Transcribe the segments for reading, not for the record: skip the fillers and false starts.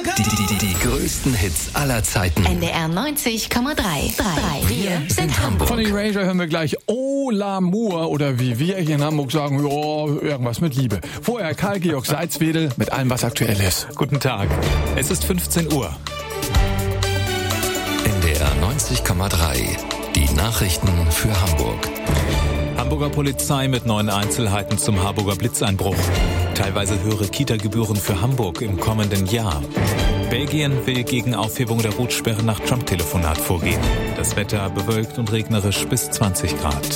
Die größten Hits aller Zeiten. NDR 90,3. Wir sind Hamburg. Von Erasure hören wir gleich Oh L'Amour oder wie wir hier in Hamburg sagen, ja, irgendwas mit Liebe. Vorher Karl-Georg Salzwedel mit allem, was aktuell ist. Guten Tag. Es ist 15 Uhr. NDR 90,3. Die Nachrichten für Hamburg. Hamburger Polizei mit neuen Einzelheiten zum Harburger Blitzeinbruch. Teilweise höhere Kita-Gebühren für Hamburg im kommenden Jahr. Belgien will gegen Aufhebung der Rotsperre nach Trump-Telefonat vorgehen. Das Wetter bewölkt und regnerisch bis 20 Grad.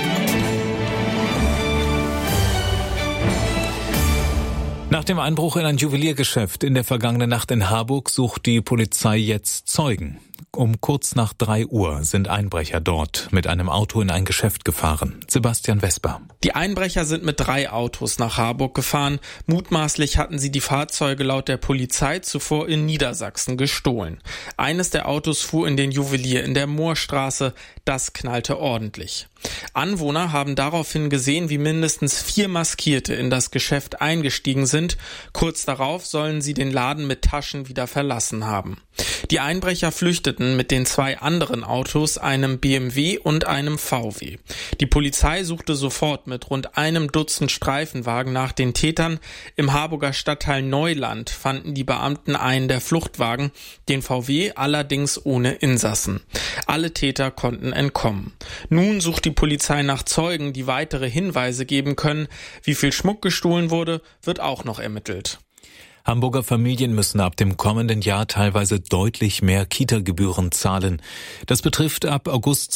Nach dem Einbruch in ein Juweliergeschäft in der vergangenen Nacht in Harburg sucht die Polizei jetzt Zeugen. Um kurz nach 3 Uhr sind Einbrecher dort mit einem Auto in ein Geschäft gefahren. Sebastian Vesper. Die Einbrecher sind mit 3 Autos nach Harburg gefahren. Mutmaßlich hatten sie die Fahrzeuge laut der Polizei zuvor in Niedersachsen gestohlen. Eines der Autos fuhr in den Juwelier in der Moorstraße. Das knallte ordentlich. Anwohner haben daraufhin gesehen, wie mindestens 4 Maskierte in das Geschäft eingestiegen sind. Kurz darauf sollen sie den Laden mit Taschen wieder verlassen haben. Die Einbrecher flüchteten mit den 2 anderen Autos, einem BMW und einem VW. Die Polizei suchte sofort mit rund einem Dutzend Streifenwagen nach den Tätern. Im Harburger Stadtteil Neuland fanden die Beamten einen der Fluchtwagen, den VW allerdings ohne Insassen. Alle Täter konnten entkommen. Nun sucht die Polizei nach Zeugen, die weitere Hinweise geben können. Wie viel Schmuck gestohlen wurde, wird auch noch ermittelt. Hamburger Familien müssen ab dem kommenden Jahr teilweise deutlich mehr Kita-Gebühren zahlen. Das betrifft ab August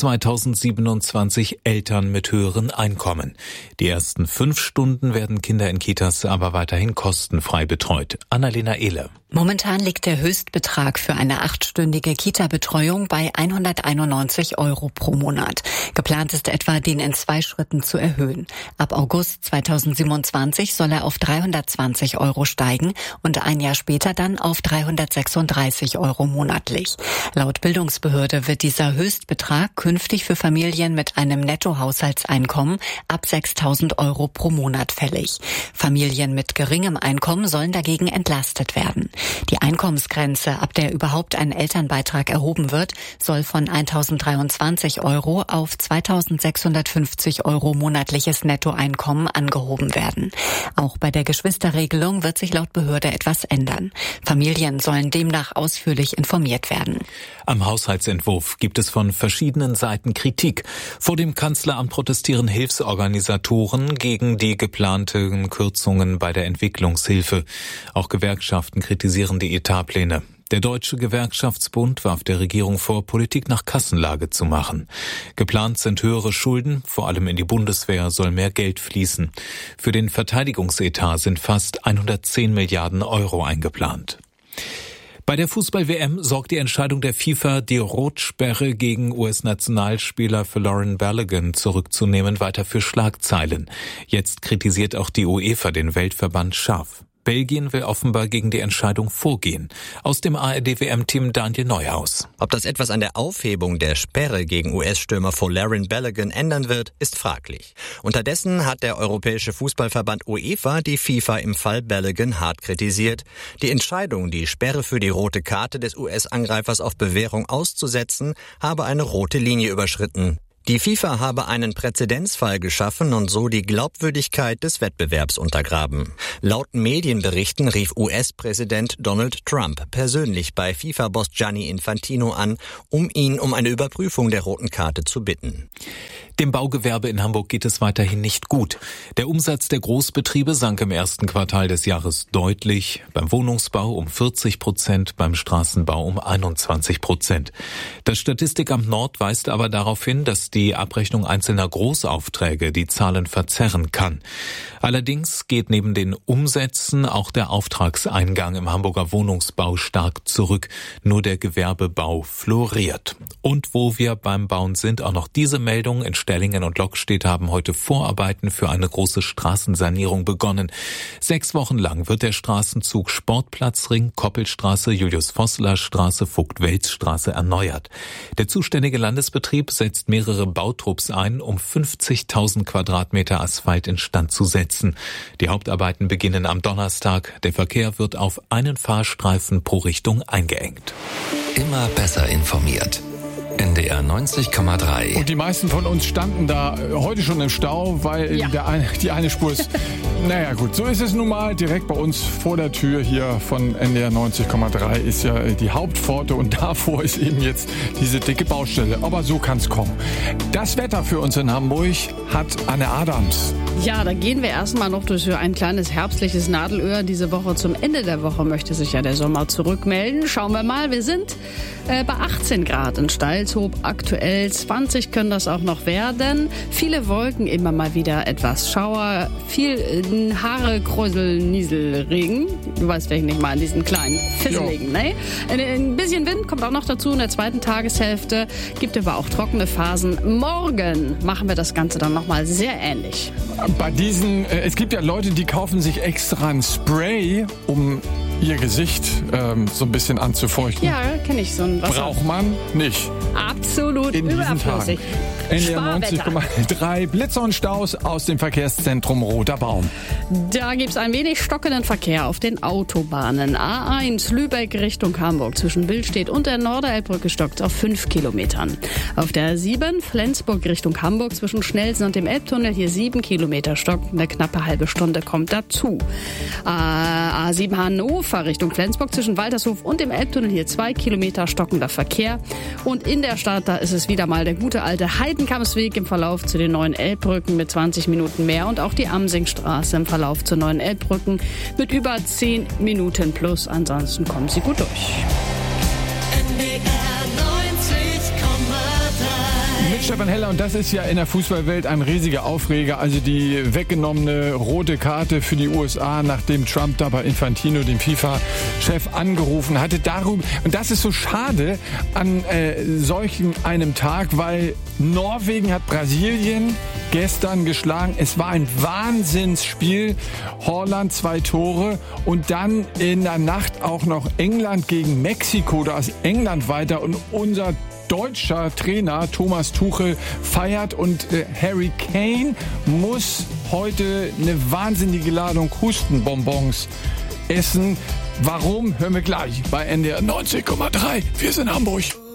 2027 Eltern mit höheren Einkommen. Die ersten 5 Stunden werden Kinder in Kitas aber weiterhin kostenfrei betreut. Annalena Ehle. Momentan liegt der Höchstbetrag für eine 8-stündige Kita-Betreuung bei 191 € pro Monat. Geplant ist etwa, den in 2 Schritten zu erhöhen. Ab August 2027 soll er auf 320 € steigen und ein Jahr später dann auf 336 € monatlich. Laut Bildungsbehörde wird dieser Höchstbetrag künftig für Familien mit einem Nettohaushaltseinkommen ab 6.000 € pro Monat fällig. Familien mit geringem Einkommen sollen dagegen entlastet werden. Die Einkommensgrenze, ab der überhaupt ein Elternbeitrag erhoben wird, soll von 1.023 € auf 2.650 € monatliches Nettoeinkommen angehoben werden. Auch bei der Geschwisterregelung wird sich laut Behörde etwas ändern. Familien sollen demnach ausführlich informiert werden. Am Haushaltsentwurf gibt es von verschiedenen Seiten Kritik. Vor dem Kanzleramt protestieren Hilfsorganisatoren gegen die geplanten Kürzungen bei der Entwicklungshilfe. Auch Gewerkschaften kritisieren die Etatpläne. Der Deutsche Gewerkschaftsbund warf der Regierung vor, Politik nach Kassenlage zu machen. Geplant sind höhere Schulden, vor allem in die Bundeswehr soll mehr Geld fließen. Für den Verteidigungsetat sind fast 110 Milliarden € eingeplant. Bei der Fußball-WM sorgt die Entscheidung der FIFA, die Rotsperre gegen US-Nationalspieler Folarin Balogun zurückzunehmen, weiter für Schlagzeilen. Jetzt kritisiert auch die UEFA den Weltverband scharf. Belgien will offenbar gegen die Entscheidung vorgehen. Aus dem ARD-WM-Team Daniel Neuhaus. Ob das etwas an der Aufhebung der Sperre gegen US-Stürmer Folarin Balogun ändern wird, ist fraglich. Unterdessen hat der Europäische Fußballverband UEFA die FIFA im Fall Balogun hart kritisiert. Die Entscheidung, die Sperre für die rote Karte des US-Angreifers auf Bewährung auszusetzen, habe eine rote Linie überschritten. Die FIFA habe einen Präzedenzfall geschaffen und so die Glaubwürdigkeit des Wettbewerbs untergraben. Laut Medienberichten rief US-Präsident Donald Trump persönlich bei FIFA-Boss Gianni Infantino an, um ihn um eine Überprüfung der roten Karte zu bitten. Dem Baugewerbe in Hamburg geht es weiterhin nicht gut. Der Umsatz der Großbetriebe sank im ersten Quartal des Jahres deutlich. Beim Wohnungsbau um 40%, beim Straßenbau um 21%. Das Statistikamt Nord weist aber darauf hin, dass die Abrechnung einzelner Großaufträge die Zahlen verzerren kann. Allerdings geht neben den Umsätzen auch der Auftragseingang im Hamburger Wohnungsbau stark zurück. Nur der Gewerbebau floriert. Und wo wir beim Bauen sind, auch noch diese Meldung: In Stellingen und Lockstedt haben heute Vorarbeiten für eine große Straßensanierung begonnen. 6 Wochen lang wird der Straßenzug Sportplatzring, Koppelstraße, Julius-Vossler-Straße, Vogt-Welz-Straße erneuert. Der zuständige Landesbetrieb setzt mehrere Bautrupps ein, um 50.000 Quadratmeter Asphalt instand zu setzen. Die Hauptarbeiten beginnen am Donnerstag. Der Verkehr wird auf einen Fahrstreifen pro Richtung eingeengt. Immer besser informiert. NDR 90,3. Und die meisten von uns standen da heute schon im Stau, weil die eine Spur ist. Naja gut, so ist es nun mal. Direkt bei uns vor der Tür hier von NDR 90,3 ist ja die Hauptpforte und davor ist eben jetzt diese dicke Baustelle. Aber so kann's kommen. Das Wetter für uns in Hamburg hat Anne Adams. Ja, da gehen wir erstmal noch durch ein kleines herbstliches Nadelöhr. Diese Woche zum Ende der Woche möchte sich ja der Sommer zurückmelden. Schauen wir mal, wir sind bei 18 Grad in Stalzhoop. Aktuell 20 können das auch noch werden. Viele Wolken, immer mal wieder etwas Schauer, viel Haare, Kräusel, Nieselregen. Du weißt, welchen ich meine, diesen kleinen, fisseligen. Ne? Ein bisschen Wind kommt auch noch dazu in der zweiten Tageshälfte. Gibt aber auch trockene Phasen. Morgen machen wir das Ganze dann nochmal sehr ähnlich. Bei diesen, es gibt ja Leute, die kaufen sich extra ein Spray, um ihr Gesicht so ein bisschen anzufeuchten. Ja, kenne ich so ein Wasser. Braucht man nicht. Absolut in diesen überflüssig. Tagen. NDR 90,3 Blitze und Staus aus dem Verkehrszentrum Roter Baum. Da gibt's ein wenig stockenden Verkehr auf den Autobahnen. A1 Lübeck Richtung Hamburg zwischen Billstedt und der Norderelbbrücke stockt auf 5 Kilometern. Auf der 7 Flensburg Richtung Hamburg zwischen Schnelsen und dem Elbtunnel hier 7 Kilometer stockt. Eine knappe halbe Stunde kommt dazu. A7 Hannover Richtung Flensburg zwischen Waltershof und dem Elbtunnel hier 2 Kilometer stockender Verkehr. Und in der Stadt, da ist es wieder mal der gute alte Heidenkampsweg im Verlauf zu den neuen Elbbrücken mit 20 Minuten mehr und auch die Amsingstraße im Verlauf zur neuen Elbbrücken mit über 10 Minuten plus. Ansonsten kommen Sie gut durch. Mit Stefan Heller, und das ist ja in der Fußballwelt ein riesiger Aufreger, also die weggenommene rote Karte für die USA, nachdem Trump da bei Infantino, dem FIFA-Chef, angerufen hatte. Darüber, und das ist so schade an solchen einem Tag, weil Norwegen hat Brasilien gestern geschlagen. Es war ein Wahnsinnsspiel. Haaland 2 Tore und dann in der Nacht auch noch England gegen Mexiko. Da ist England weiter und unser deutscher Trainer Thomas Tuchel feiert und Harry Kane muss heute eine wahnsinnige Ladung Hustenbonbons essen. Warum? Hören wir gleich bei NDR 90,3. Wir sind Hamburg.